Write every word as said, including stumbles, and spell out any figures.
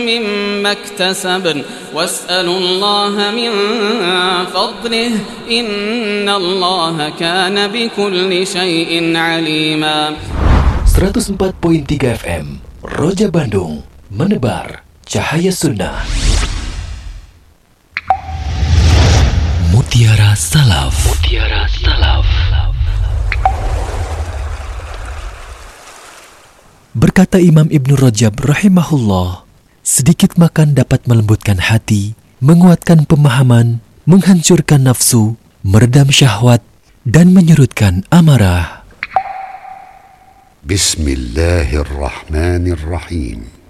مما اكتسبن واسألوا الله من فضله إن الله كان بكل شيء عليما. seratus empat koma tiga F M Roja Bandung, menebar cahaya sunnah. Mutiara Salaf. Mutiara Salaf. Berkata Imam Ibnu Rajab rahimahullah, sedikit makan dapat melembutkan hati, menguatkan pemahaman, menghancurkan nafsu, meredam syahwat, dan menyurutkan amarah. Bismillahirrahmanirrahim.